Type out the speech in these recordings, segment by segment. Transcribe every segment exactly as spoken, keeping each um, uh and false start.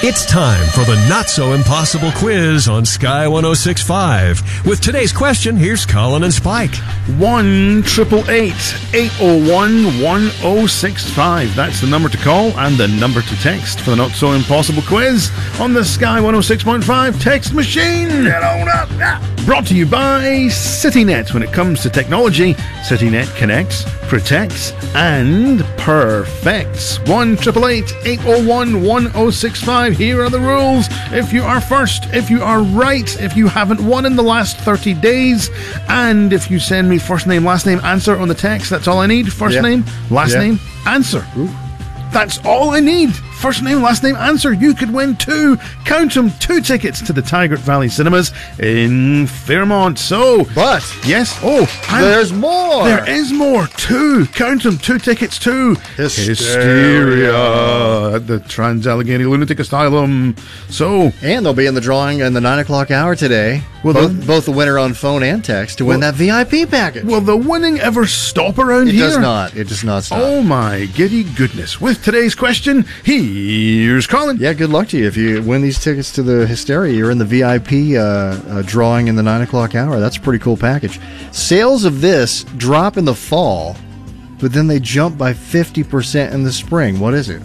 It's time for the Not-So-Impossible quiz on Sky one oh six point five. With today's question, here's Colin and Spike. one triple eight, eight oh one, one oh six five. That's the number to call and the number to text for the Not-So-Impossible quiz on the Sky one oh six point five text machine. Get on up. Brought to you by CityNet. When it comes to technology, CityNet connects, protects, and perfects. one triple eight, eight oh one, one oh six five. Here are the rules. If you are first, if you are right, if you haven't won in the last thirty days, and if you send me first name, last name, answer on the text, that's all I need. First yeah. name, last yeah. name, answer. Ooh. That's all I need. First name, last name, answer. You could win two, count them, two tickets to the Tigert Valley Cinemas in Fairmont. So, but yes, oh, there's more. There is more. Two, count them, two tickets to Hysteria, Hysteria at the Trans-Allegheny Lunatic Asylum. So, and they'll be in the drawing in the nine o'clock hour today. Will both, the, both the winner on phone and text to win will, that V I P package. Will the winning ever stop around it here? It does not. It does not stop. Oh my giddy goodness. With today's question, here's Colin. Yeah, good luck to you. If you win these tickets to the Hysteria, you're in the V I P uh, uh, drawing in the nine o'clock hour. That's a pretty cool package. Sales of this drop in the fall, but then they jump by fifty percent in the spring. What is it?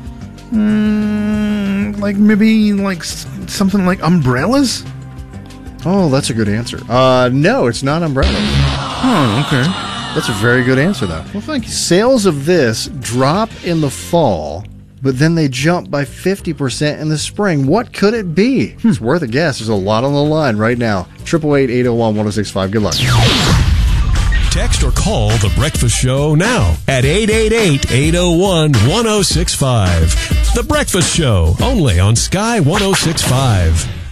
Mm, like maybe like something like umbrellas? Oh, that's a good answer. Uh, no, it's not umbrellas. Oh, okay. That's a very good answer, though. Well, thank you. Sales of this drop in the fall, but then they jump by fifty percent in the spring. What could it be? Hmm. It's worth a guess. There's a lot on the line right now. eight eight eight, eight oh one, one oh six five. Good luck. Text or call The Breakfast Show now at eight eight eight, eight oh one, one oh six five. The Breakfast Show, only on Sky one oh six point five.